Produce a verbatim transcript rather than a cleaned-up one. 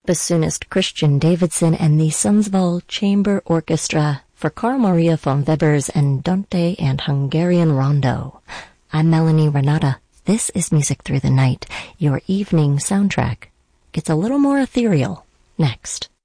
bassoonist Christian Davidson and the Sundsvall Chamber Orchestra for Carl Maria von Weber's Andante and Hungarian Rondo. I'm Melanie Renata. This is Music Through the Night, your evening soundtrack. It's a little more ethereal. Next.